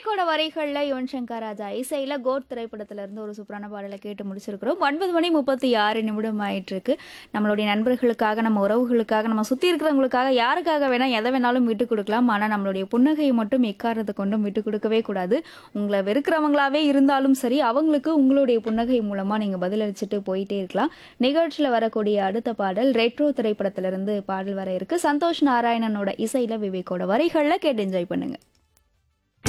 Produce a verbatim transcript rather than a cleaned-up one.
விவேக்கோட வரிகள்ல யுவன் சங்கர் ராஜா இசையில கோட் திரைப்படத்துல இருந்து ஒரு சூப்பரான பாடலை கேட்டு முடிச்சிருக்கிறோம். ஒன்பது மணி முப்பத்தி ஆறு நிமிடம் ஆயிட்டு இருக்கு. நம்மளுடைய நண்பர்களுக்காக, நம்ம உறவுகளுக்காக, நம்ம சுத்தி இருக்கிறவங்களுக்காக, யாருக்காக வேணா எதை வேணாலும் விட்டு கொடுக்கலாம். ஆனா நம்மளுடைய புன்னகையை மட்டும் எக்காரணத்தை கொண்டும் விட்டு கொடுக்கவே கூடாது. உங்களை வெறுக்கிறவங்களாவே இருந்தாலும் சரி, அவங்களுக்கு உங்களுடைய புன்னகை மூலமா நீங்க பதிலளிச்சுட்டு போயிட்டே இருக்கலாம். நிகழ்ச்சியில வரக்கூடிய அடுத்த பாடல் ரெட்ரோ திரைப்படத்துல இருந்து பாடல் வர இருக்கு. சந்தோஷ் நாராயணனோட இசையில விவேக்கோட வரிகள்ல கேட்டு என்ஜாய் பண்ணுங்க.